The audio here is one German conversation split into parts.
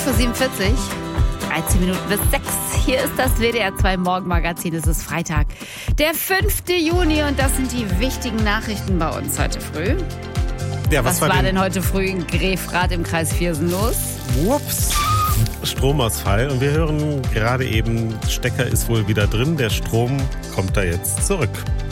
5:47 Uhr. 13 Minuten bis 6. Hier ist das WDR 2 Morgenmagazin. Es ist Freitag, der 5. Juni und das sind die wichtigen Nachrichten bei uns heute früh. Ja, was war denn heute früh in Grefrath im Kreis Viersen los? Ups. Stromausfall und wir hören gerade eben, Stecker ist wohl wieder drin, der Strom kommt da jetzt zurück.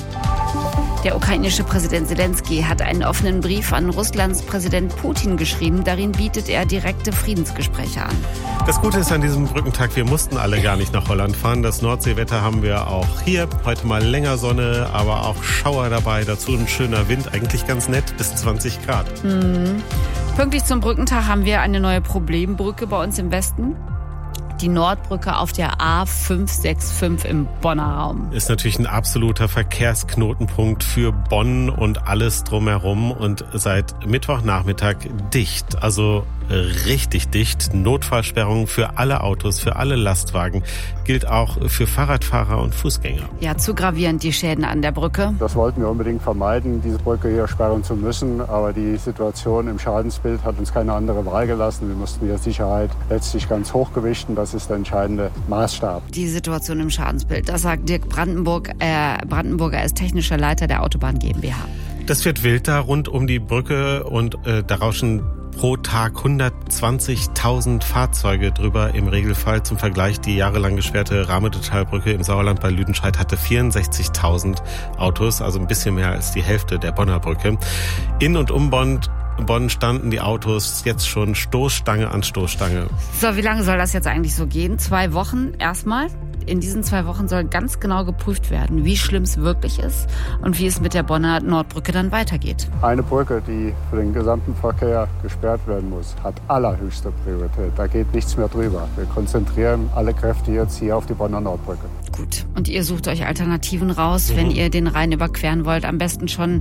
Der ukrainische Präsident Zelensky hat einen offenen Brief an Russlands Präsident Putin geschrieben. Darin bietet er direkte Friedensgespräche an. Das Gute ist an diesem Brückentag, wir mussten alle gar nicht nach Holland fahren. Das Nordseewetter haben wir auch hier. Heute mal länger Sonne, aber auch Schauer dabei. Dazu ein schöner Wind, eigentlich ganz nett, bis 20 Grad. Pünktlich zum Brückentag haben wir eine neue Problembrücke bei uns im Westen. Die Nordbrücke auf der A565 im Bonner Raum. Ist natürlich ein absoluter Verkehrsknotenpunkt für Bonn und alles drumherum und seit Mittwochnachmittag dicht, also richtig dicht. Notfallsperrung für alle Autos, für alle Lastwagen, gilt auch für Fahrradfahrer und Fußgänger. Ja, zu gravierend die Schäden an der Brücke. Das wollten wir unbedingt vermeiden, diese Brücke hier sperren zu müssen, aber die Situation im Schadensbild hat uns keine andere Wahl gelassen. Wir mussten die Sicherheit letztlich ganz hochgewichten. Das ist der entscheidende Maßstab. Die Situation im Schadensbild, das sagt Dirk Brandenburger, er ist technischer Leiter der Autobahn GmbH. Das wird wild da rund um die Brücke und da rauschen pro Tag 120.000 Fahrzeuge drüber im Regelfall. Zum Vergleich, die jahrelang gesperrte Rahmedetalbrücke im Sauerland bei Lüdenscheid hatte 64.000 Autos, also ein bisschen mehr als die Hälfte der Bonner Brücke. In und um Bonn standen die Autos jetzt schon Stoßstange an Stoßstange. So, wie lange soll das jetzt eigentlich so gehen? 2 Wochen erstmal. In diesen 2 Wochen soll ganz genau geprüft werden, wie schlimm es wirklich ist und wie es mit der Bonner Nordbrücke dann weitergeht. Eine Brücke, die für den gesamten Verkehr gesperrt werden muss, hat allerhöchste Priorität. Da geht nichts mehr drüber. Wir konzentrieren alle Kräfte jetzt hier auf die Bonner Nordbrücke. Gut. Und ihr sucht euch Alternativen raus, wenn ihr den Rhein überqueren wollt. Am besten schon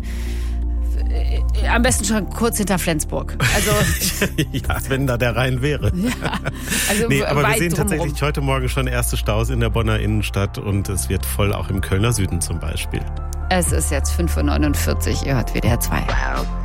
kurz hinter Flensburg. Also ja, wenn da der Rhein wäre. Ja, also aber wir sehen tatsächlich heute Morgen schon erste Staus in der Bonner Innenstadt und es wird voll auch im Kölner Süden zum Beispiel. Es ist jetzt 5:49 Uhr, ihr hört WDR 2.